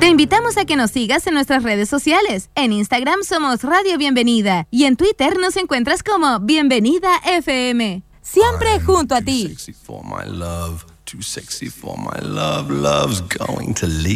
Te invitamos a que nos sigas en nuestras redes sociales. En Instagram somos Radio Bienvenida y en Twitter nos encuentras como Bienvenida FM. Siempre junto a ti. Too sexy for my love, love's going to leave.